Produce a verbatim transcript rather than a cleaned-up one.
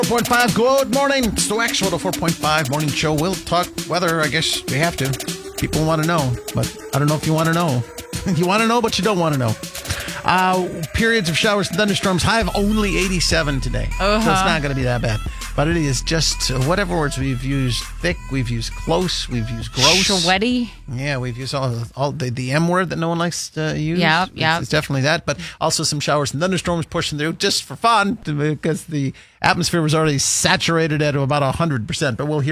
four point five, good morning. It's the Wax one oh four point five morning show. We'll talk weather, I guess we have to. People want to know, but I don't know if you want to know. You want to know, but you don't want to know. Uh, periods of showers and thunderstorms, high of only eighty-seven today. Uh-huh. So it's not going to be that bad. But it is just uh, whatever words we've used, thick, we've used close, we've used gross. Sweaty. Yeah, we've used all, all the, the M word that no one likes to use. Yeah, yeah. It's, it's definitely that. But also some showers and thunderstorms pushing through just for fun because the atmosphere was already saturated at about one hundred percent. But we'll hear